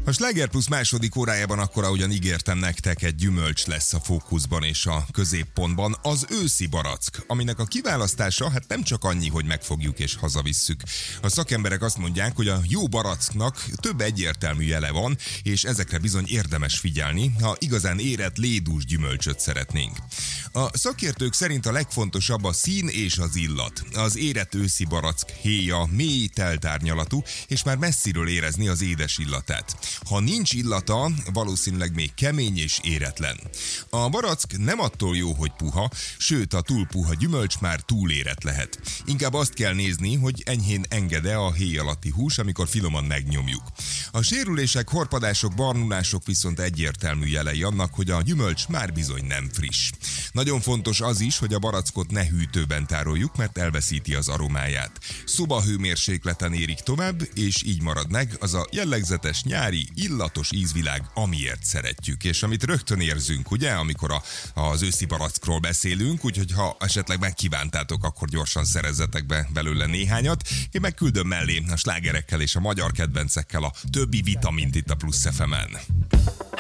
A Sláger Plus második órájában akkor, ahogyan ígértem nektek, egy gyümölcs lesz a fókuszban és a középpontban, az őszi barack, aminek a kiválasztása hát nem csak annyi, hogy megfogjuk és hazavisszük. A szakemberek azt mondják, hogy a jó baracknak több egyértelmű jele van, és ezekre bizony érdemes figyelni, ha igazán érett lédús gyümölcsöt szeretnénk. A szakértők szerint a legfontosabb a szín és az illat. Az érett őszi barack héja mély, teltárnyalatú, és már messziről érezni az édes illatát. Ha nincs illata, valószínűleg még kemény és éretlen. A barack nem attól jó, hogy puha, sőt a túl puha gyümölcs már túl érett lehet. Inkább azt kell nézni, hogy enyhén enged-e a héj alatti hús, amikor finoman megnyomjuk. A sérülések, horpadások, barnulások viszont egyértelmű jelei annak, hogy a gyümölcs már bizony nem friss. Nagyon fontos az is, hogy a barackot ne hűtőben tároljuk, mert elveszíti az aromáját. Szobahőmérsékleten érik tovább, és így marad meg az a jellegzetes nyári, illatos ízvilág, amiért szeretjük, és amit rögtön érzünk, ugye, amikor az őszi barackról beszélünk, úgyhogy ha esetleg megkívántátok, akkor gyorsan szerezzetek be belőle néhányat. Én megküldöm mellé a slágerekkel és a magyar kedvencekkel a többi vitamint itt a Plusz FM-en.